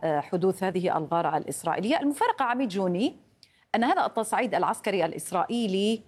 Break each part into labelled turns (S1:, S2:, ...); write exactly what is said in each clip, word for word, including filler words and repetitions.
S1: حدوث هذه الغارة الإسرائيلية. المفارقة عميد جوني أن هذا التصعيد العسكري الإسرائيلي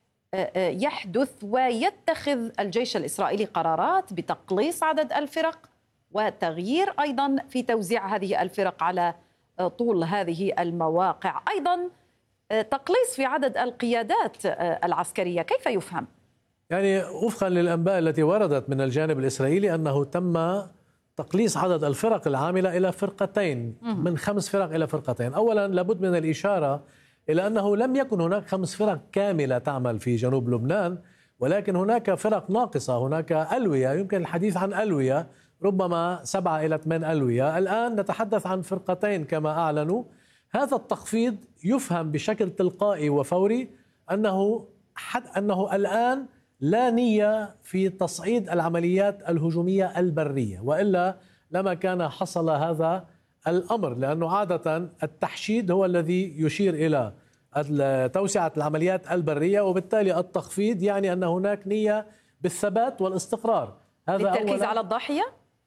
S1: يحدث ويتخذ الجيش الإسرائيلي قرارات بتقليص عدد الفرق وتغيير أيضا في توزيع هذه الفرق على طول هذه المواقع، أيضا تقليص في عدد القيادات العسكرية. كيف يفهم؟
S2: يعني وفقا للأنباء التي وردت من الجانب الإسرائيلي أنه تم تقليص عدد الفرق العاملة إلى فرقتين، من خمس فرق إلى فرقتين. أولا لابد من الإشارة إلى أنه لم يكن هناك خمس فرق كاملة تعمل في جنوب لبنان، ولكن هناك فرق ناقصة، هناك ألوية، يمكن الحديث عن ألوية، ربما سبعة إلى ثمان ألوية. الآن نتحدث عن فرقتين كما أعلنوا. هذا التخفيض يفهم بشكل تلقائي وفوري أنه حد أنه الآن لا نية في تصعيد العمليات الهجومية البرية، وإلا لما كان حصل هذا الأمر، لأنه عادة التحشيد هو الذي يشير إلى توسعة العمليات البرية، وبالتالي التخفيض يعني أن هناك نية بالثبات والاستقرار.
S1: هذا للتركيز على الضاحية؟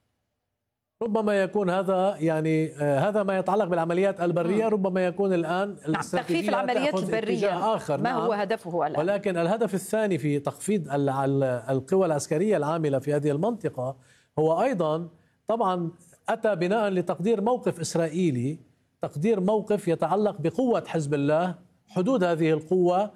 S2: ربما يكون هذا يعني هذا ما يتعلق بالعمليات البرية. مم. ربما يكون الآن
S1: نعم تخفيف العمليات البرية
S2: آخر.
S1: ما
S2: نعم.
S1: هو هدفه الآن؟
S2: ولكن الهدف الثاني في تخفيض القوى العسكرية العاملة في هذه المنطقة هو أيضا طبعا أتى بناء لتقدير موقف إسرائيلي، تقدير موقف يتعلق بقوة حزب الله، حدود هذه القوة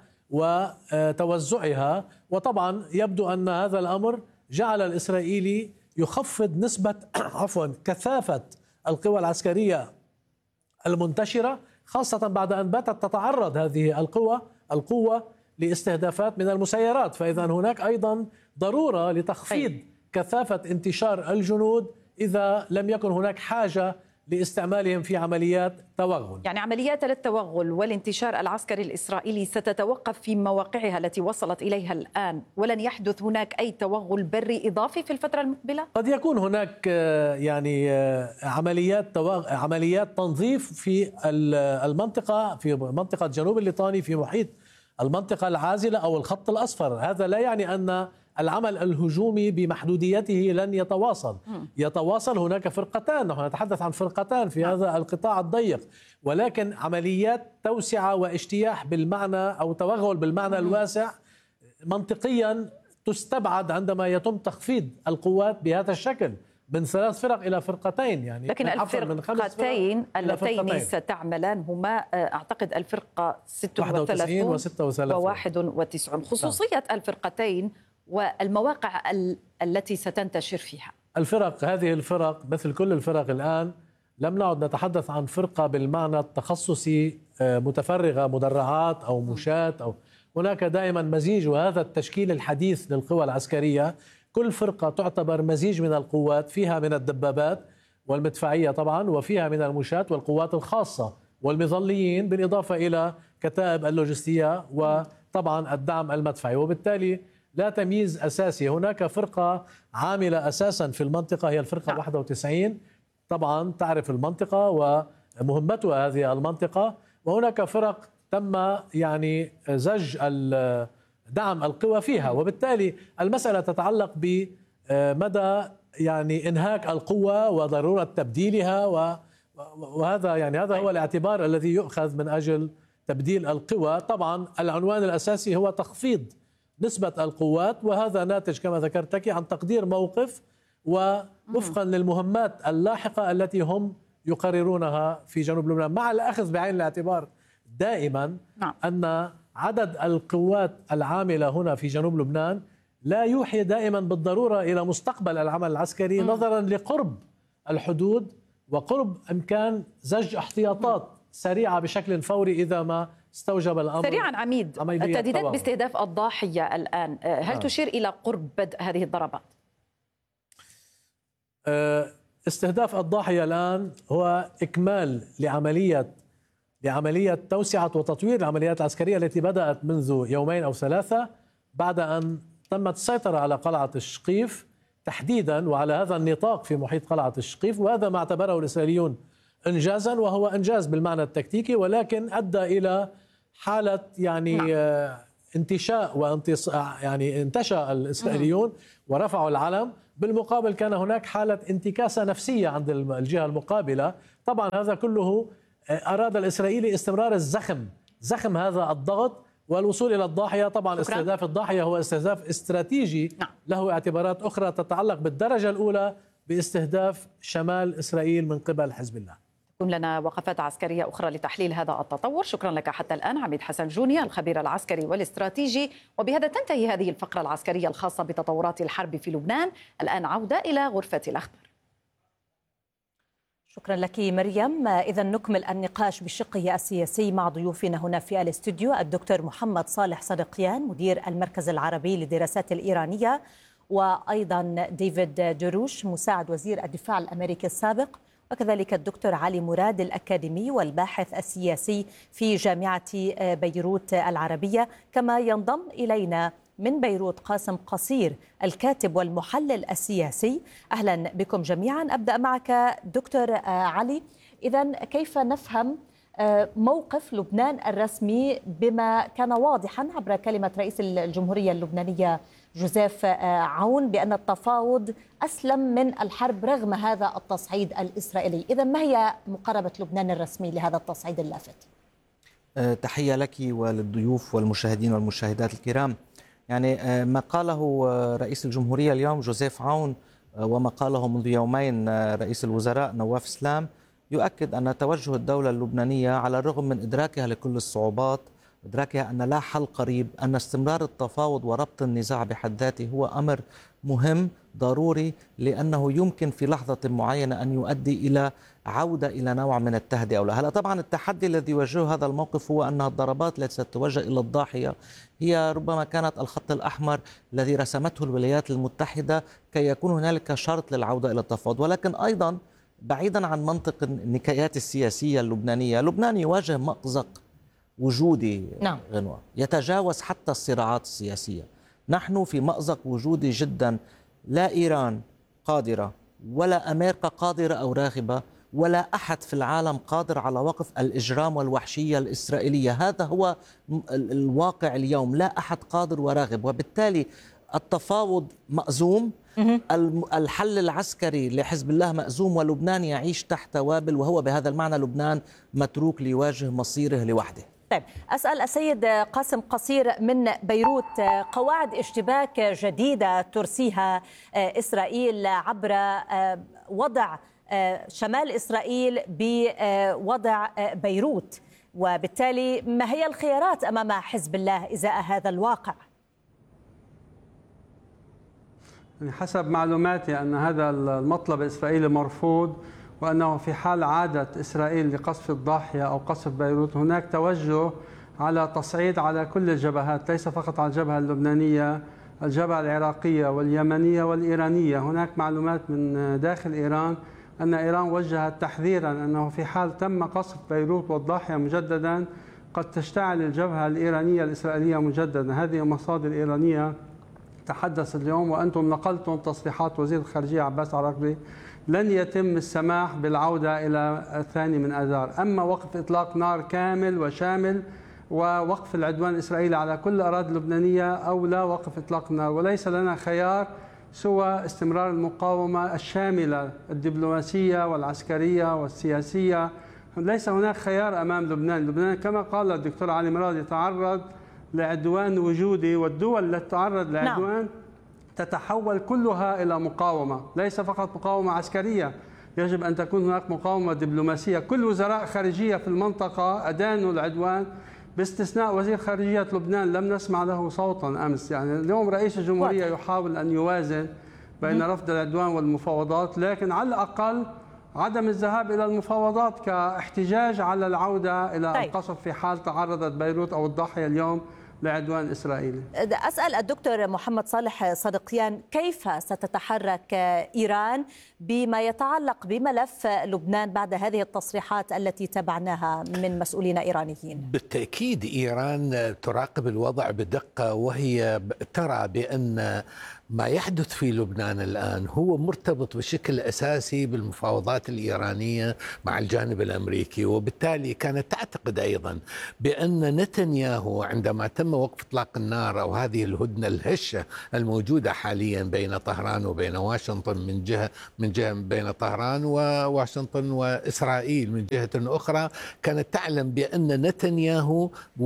S2: وتوزعها. وطبعا يبدو أن هذا الأمر جعل الإسرائيلي يخفض نسبة عفوا كثافة القوى العسكرية المنتشرة، خاصة بعد أن باتت تتعرض هذه القوى القوة لاستهدافات من المسيرات. فإذا هناك أيضا ضرورة لتخفيض كثافة انتشار الجنود إذا لم يكن هناك حاجة لاستعمالهم في عمليات توغل.
S1: يعني عمليات التوغل والانتشار العسكري الإسرائيلي ستتوقف في مواقعها التي وصلت إليها الآن، ولن يحدث هناك أي توغل بري إضافي في الفترة المقبلة؟
S2: قد يكون هناك يعني عمليات توغ... عمليات تنظيف في المنطقة، في منطقة جنوب الليطاني، في محيط المنطقة العازلة أو الخط الأصفر. هذا لا يعني أن العمل الهجومي بمحدوديته لن يتواصل. يتواصل. هناك فرقتان، نحن نتحدث عن فرقتان في هذا القطاع الضيق، ولكن عمليات توسعة واجتياح بالمعنى أو توغل بالمعنى الواسع منطقيا تستبعد عندما يتم تخفيض القوات بهذا الشكل من ثلاث فرق إلى فرقتين. يعني
S1: لكن الفرقتين اللتين ستعملان هما أعتقد الفرقة ستة وثلاثين وواحد وتسعين. خصوصية الفرقتين والمواقع التي ستنتشر فيها.
S2: الفرق هذه الفرق مثل كل الفرق الآن لم نعد نتحدث عن فرقة بالمعنى التخصصي متفرغة مدرعات أو مشاة، أو هناك دائما مزيج، وهذا التشكيل الحديث للقوى العسكرية. كل فرقة تعتبر مزيج من القوات، فيها من الدبابات والمدفعية طبعا، وفيها من المشاة والقوات الخاصة والمظليين، بالإضافة إلى كتائب اللوجستية وطبعا الدعم المدفعي. وبالتالي لا تمييز أساسي. هناك فرقة عاملة أساسا في المنطقة هي الفرقة واحد وتسعين، طبعا تعرف المنطقة ومهمتها هذه المنطقة. وهناك فرق تم يعني زج دعم القوى فيها، وبالتالي المسألة تتعلق بمدى يعني إنهاك القوة وضرورة تبديلها، وهذا يعني هذا هو الاعتبار الذي يؤخذ من أجل تبديل القوى. طبعا العنوان الأساسي هو تخفيض نسبة القوات، وهذا ناتج كما ذكرتك عن تقدير موقف ووفقا للمهمات اللاحقة التي هم يقررونها في جنوب لبنان، مع الأخذ بعين الاعتبار دائما أن عدد القوات العاملة هنا في جنوب لبنان لا يوحي دائما بالضرورة إلى مستقبل العمل العسكري، نظرا لقرب الحدود وقرب إمكان زج احتياطات سريعة بشكل فوري إذا ما استوجب الأمر.
S1: سريعا عميد، التهديدات باستهداف الضاحية الآن، هل آه. تشير إلى قرب بدء هذه الضربات؟
S2: استهداف الضاحية الآن هو إكمال لعملية لعملية توسعة وتطوير العمليات العسكرية التي بدأت منذ يومين أو ثلاثة بعد أن تمت السيطرة على قلعة الشقيف تحديدا، وعلى هذا النطاق في محيط قلعة الشقيف. وهذا ما اعتبره الإسرائيليون إنجازا، وهو إنجاز بالمعنى التكتيكي، ولكن أدى إلى حالة يعني انتشاء وانتص يعني انتشأ الإسرائيليون ورفعوا العلم، بالمقابل كان هناك حالة انتكاسة نفسية عند الجهة المقابلة. طبعا هذا كله أراد الإسرائيلي استمرار الزخم زخم هذا الضغط والوصول إلى الضاحية. طبعا شكرا. استهداف الضاحية هو استهداف استراتيجي نعم. له اعتبارات أخرى تتعلق بالدرجة الأولى باستهداف شمال إسرائيل من قبل حزب الله.
S1: تكون لنا وقفات عسكرية أخرى لتحليل هذا التطور. شكرا لك حتى الآن عميد حسن جوني الخبير العسكري والاستراتيجي. وبهذا تنتهي هذه الفقرة العسكرية الخاصة بتطورات الحرب في لبنان. الآن عودة إلى غرفة الأخبار.
S3: شكرا لك مريم. إذا نكمل النقاش بشقه السياسي مع ضيوفنا هنا في الاستوديو، الدكتور محمد صالح صدقيان مدير المركز العربي للدراسات الإيرانية، وأيضا ديفيد دروش مساعد وزير الدفاع الأمريكي السابق، وكذلك الدكتور علي مراد الأكاديمي والباحث السياسي في جامعة بيروت العربية. كما ينضم إلينا من بيروت قاسم قصير الكاتب والمحلل السياسي. أهلا بكم جميعا. أبدأ معك دكتور علي. إذن كيف نفهم موقف لبنان الرسمي بما كان واضحا عبر كلمة رئيس الجمهورية اللبنانية جوزيف عون بأن التفاوض أسلم من الحرب رغم هذا التصعيد الإسرائيلي؟ إذن ما هي مقاربة لبنان الرسمي لهذا التصعيد اللافت؟
S4: تحية لك وللضيوف والمشاهدين والمشاهدات الكرام. يعني ما قاله رئيس الجمهورية اليوم جوزيف عون وما قاله منذ يومين رئيس الوزراء نواف سلام يؤكد أن توجه الدولة اللبنانية على الرغم من إدراكها لكل الصعوبات، إدراكها أن لا حل قريب، أن استمرار التفاوض وربط النزاع بحد ذاته هو أمر مهم ضروري، لأنه يمكن في لحظة معينة أن يؤدي إلى عودة إلى نوع من التهدئة أو لا. هلا طبعا التحدي الذي يواجهه هذا الموقف هو أن الضربات التي ستتوجه إلى الضاحية هي ربما كانت الخط الأحمر الذي رسمته الولايات المتحدة كي يكون هنالك شرط للعودة إلى التفاوض. ولكن أيضا بعيدا عن منطق النكايات السياسية اللبنانية، لبنان يواجه مأزق وجودي نعم. غنوة يتجاوز حتى الصراعات السياسية. نحن في مأزق وجودي جدا، لا إيران قادرة ولا أمريكا قادرة أو راغبة ولا أحد في العالم قادر على وقف الإجرام والوحشية الإسرائيلية. هذا هو الواقع اليوم، لا أحد قادر وراغب، وبالتالي التفاوض مأزوم، الحل العسكري لحزب الله مأزوم، ولبنان يعيش تحت وابل، وهو بهذا المعنى لبنان متروك ليواجه مصيره لوحده.
S3: طيب أسأل السيد قاسم قصير من بيروت، قواعد اشتباك جديدة ترسيها إسرائيل عبر وضع شمال إسرائيل بوضع بيروت، وبالتالي ما هي الخيارات أمام حزب الله إزاء هذا الواقع؟
S5: حسب معلوماتي أن هذا المطلب الإسرائيلي مرفوض، وأنه في حال عادت إسرائيل لقصف الضاحية أو قصف بيروت هناك توجه على تصعيد على كل الجبهات، ليس فقط على الجبهة اللبنانية، الجبهة العراقية واليمنية والإيرانية. هناك معلومات من داخل إيران أن إيران وجهت تحذيرا أنه في حال تم قصف بيروت والضاحية مجددا قد تشتعل الجبهة الإيرانية الإسرائيلية مجددا. هذه مصادر إيرانية تحدث اليوم، وأنتم نقلتم تصريحات وزير الخارجية عباس عراقبي، لن يتم السماح بالعودة إلى الثاني من آذار. أما وقف إطلاق نار كامل وشامل ووقف العدوان الإسرائيلي على كل الأراضي اللبنانية أو لا وقف إطلاق النار، وليس لنا خيار سوى استمرار المقاومة الشاملة الدبلوماسية والعسكرية والسياسية. ليس هناك خيار أمام لبنان. لبنان كما قال الدكتور علي مراد يتعرض لعدوان وجودي، والدول التي تتعرض لعدوان نعم. تتحول كلها إلى مقاومة، ليس فقط مقاومة عسكرية، يجب أن تكون هناك مقاومة دبلوماسية. كل وزراء خارجية في المنطقة أدانوا العدوان باستثناء وزير خارجية لبنان، لم نسمع له صوتا أمس. يعني اليوم رئيس الجمهورية يحاول أن يوازن بين رفض العدوان والمفاوضات، لكن على الأقل عدم الذهاب إلى المفاوضات كاحتجاج على العودة إلى طيب. القصف في حال تعرضت بيروت أو الضاحية اليوم لعدوان إسرائيلي.
S3: أسأل الدكتور محمد صالح صدقيان، كيف ستتحرك إيران بما يتعلق بملف لبنان بعد هذه التصريحات التي تبعناها من مسؤولين إيرانيين؟
S6: بالتأكيد إيران تراقب الوضع بدقة، وهي ترى بأن ما يحدث في لبنان الآن هو مرتبط بشكل أساسي بالمفاوضات الإيرانية مع الجانب الأمريكي، وبالتالي كانت تعتقد أيضا بأن نتنياهو عندما تم وقف إطلاق النار أو هذه الهدنة الهشة الموجودة حاليا بين طهران وبين واشنطن من جهة من جهة بين طهران وواشنطن وإسرائيل من جهة أخرى، كانت تعلم بأن نتنياهو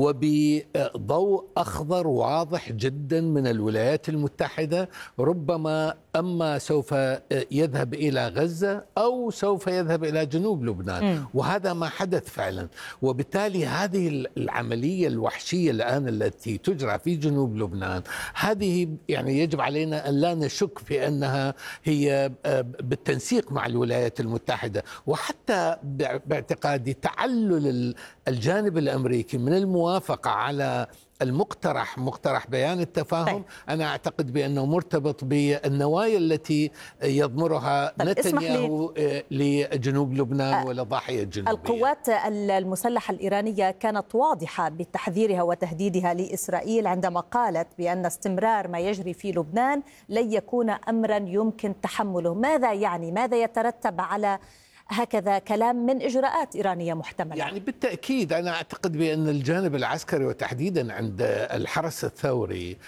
S6: وبضوء أخضر واضح جدا من الولايات المتحدة ربما أما سوف يذهب إلى غزة أو سوف يذهب إلى جنوب لبنان. م. وهذا ما حدث فعلا. وبالتالي هذه العملية الوحشية الآن التي تجرى في جنوب لبنان، هذه يعني يجب علينا أن لا نشك في أنها هي بالتنسيق مع الولايات المتحدة، وحتى باعتقادي تعلل الجانب الأمريكي من الموافقة على المقترح مقترح بيان التفاهم. طيب. أنا أعتقد بأنه مرتبط بالنوايا التي يضمرها طيب. نتنياهو لجنوب لبنان أه ولضاحية الجنوبية.
S3: القوات المسلحة الإيرانية كانت واضحة بتحذيرها وتهديدها لإسرائيل عندما قالت بأن استمرار ما يجري في لبنان لن يكون أمرا يمكن تحمله. ماذا يعني؟ ماذا يترتب على هكذا كلام من إجراءات إيرانية محتملة؟
S6: يعني بالتأكيد أنا أعتقد بأن الجانب العسكري وتحديدا عند الحرس الثوري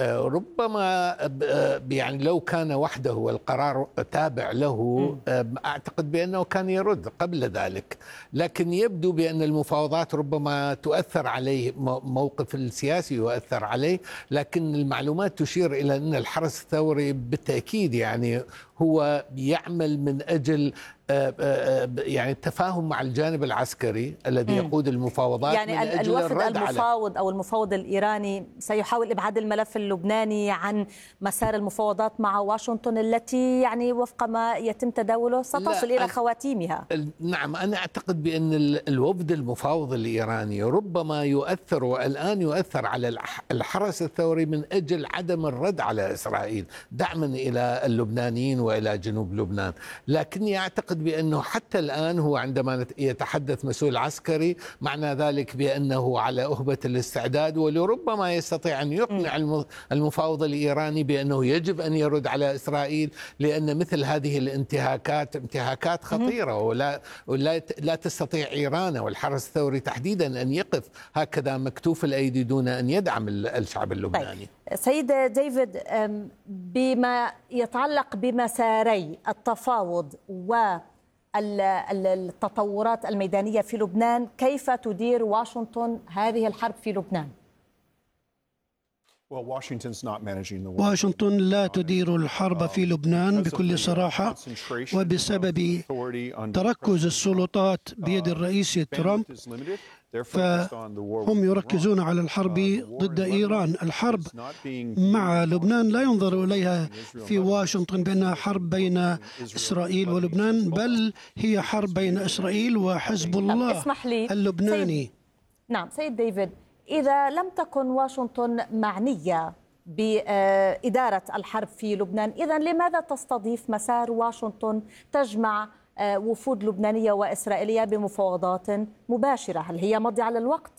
S6: ربما يعني لو كان وحده والقرار تابع له أعتقد بأنه كان يرد قبل ذلك، لكن يبدو بأن المفاوضات ربما تؤثر عليه، موقف السياسي يؤثر عليه، لكن المعلومات تشير إلى أن الحرس الثوري بالتأكيد يعني هو يعمل من أجل يعني التفاهم مع الجانب العسكري الذي يقود المفاوضات.
S3: يعني من أجل الوفد الرد المفاوض على أو المفاوض الإيراني سيحاول إبعاد الملف اللبناني عن مسار المفاوضات مع واشنطن التي يعني وفق ما يتم تداوله ستصل إلى خواتيمها.
S6: نعم، أنا أعتقد بأن الوفد المفاوض الإيراني ربما يؤثر والآن يؤثر على الحرس الثوري من أجل عدم الرد على إسرائيل دعما إلى اللبنانيين وإلى جنوب لبنان. لكني أعتقد بأنه حتى الآن هو عندما يتحدث مسؤول عسكري معنى ذلك بأنه على أهبة الاستعداد، ولربما يستطيع أن يقنع المفاوض الإيراني بأنه يجب أن يرد على إسرائيل، لأن مثل هذه الانتهاكات انتهاكات خطيرة ولا ولا لا تستطيع إيران والحرس الثوري تحديدا أن يقف هكذا مكتوف الأيدي دون أن يدعم الشعب اللبناني.
S3: طيب. سيد ديفيد، بما يتعلق بمساري التفاوض والتطورات الميدانية في لبنان، كيف تدير واشنطن هذه الحرب في لبنان؟
S7: واشنطن لا تدير الحرب في لبنان بكل صراحة، وبسبب تركز السلطات بيد الرئيس ترامب فهم يركزون على الحرب ضد إيران. الحرب مع لبنان لا ينظر إليها في واشنطن بأنها حرب بين إسرائيل ولبنان، بل هي حرب بين إسرائيل وحزب الله اللبناني.
S3: سيد نعم سيد ديفيد، إذا لم تكن واشنطن معنية بإدارة الحرب في لبنان، إذن لماذا تستضيف مسار واشنطن تجمع وفود لبنانية وإسرائيلية بمفاوضات مباشرة؟ هل هي مضيعة للوقت؟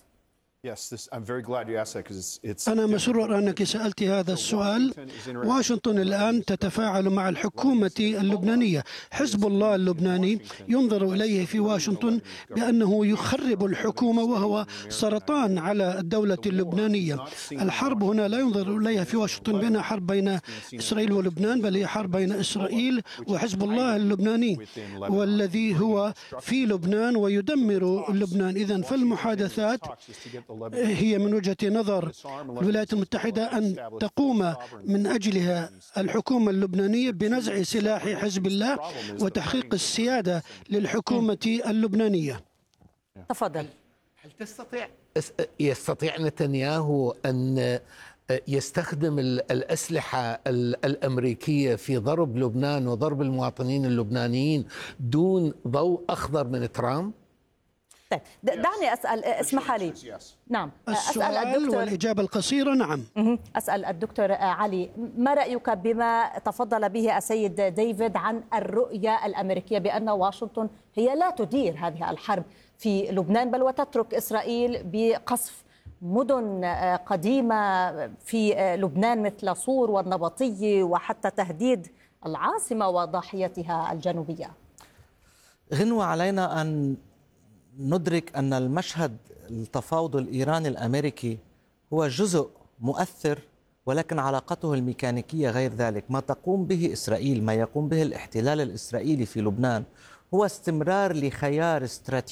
S7: أنا مسرور أنك سألت هذا السؤال. واشنطن الآن تتفاعل مع الحكومة اللبنانية. حزب الله اللبناني ينظر إليه في واشنطن بأنه يخرب الحكومة وهو سرطان على الدولة اللبنانية. الحرب هنا لا ينظر إليها في واشنطن بأنها حرب بين إسرائيل ولبنان، بل هي حرب بين إسرائيل وحزب الله اللبناني والذي هو في لبنان ويدمر لبنان. إذن فالمحادثات هي من وجهة نظر الولايات المتحدة أن تقوم من أجلها الحكومة اللبنانية بنزع سلاح حزب الله وتحقيق السيادة للحكومة اللبنانية.
S3: تفضل.
S6: هل تستطيع يستطيع نتنياهو أن يستخدم الأسلحة الأمريكية في ضرب لبنان وضرب المواطنين اللبنانيين دون ضوء أخضر من ترامب؟
S3: طيب دعني أسأل، اسمح لي. نعم
S7: أسأل الدكتور والإجابة القصيرة نعم.
S3: أسأل الدكتور علي، ما رأيك بما تفضل به السيد ديفيد عن الرؤية الأمريكية بأن واشنطن هي لا تدير هذه الحرب في لبنان بل وتترك إسرائيل بقصف مدن قديمة في لبنان مثل صور والنبطية وحتى تهديد العاصمة وضاحيتها الجنوبية؟
S4: غنوة، علينا أن ندرك أن المشهد التفاوض الإيراني الأمريكي هو جزء مؤثر، ولكن علاقته الميكانيكية غير ذلك. ما تقوم به إسرائيل، ما يقوم به الاحتلال الإسرائيلي في لبنان هو استمرار لخيار استراتيجي